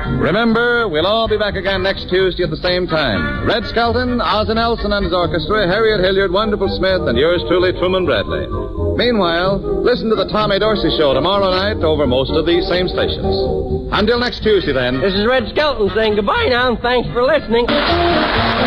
Remember, we'll all be back again next Tuesday at the same time. Red Skelton, Ozzie Nelson and his orchestra, Harriet Hilliard, Wonderful Smith, and yours truly, Truman Bradley. Meanwhile, listen to the Tommy Dorsey Show tomorrow night over most of these same stations. Until next Tuesday, then. This is Red Skelton saying goodbye now, and thanks for listening.